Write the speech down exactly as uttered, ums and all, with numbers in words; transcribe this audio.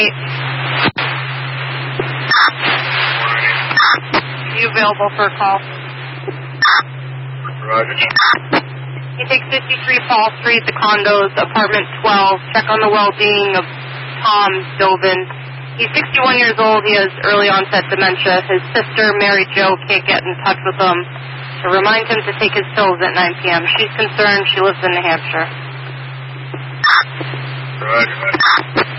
Are you available for a call? Roger. You take fifty-three Fall Street, the condos, apartment twelve. Check on the well-being of Tom Dovin. He's sixty-one years old. He has early onset dementia. His sister, Mary Jo, can't get in touch with him. So remind him to take his pills at nine p.m. She's concerned. She lives in New Hampshire. Roger.